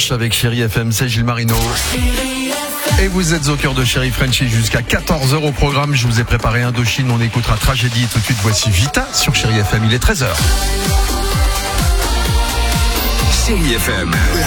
Flash avec Chérie FM, c'est Gilles Marino. Et vous êtes au cœur de Chérie Frenchy jusqu'à 14h au programme. Je vous ai préparé Indochine, on écoutera Tragédie. Tout de suite, voici Vita sur Chérie FM, il est 13h. Chérie FM, la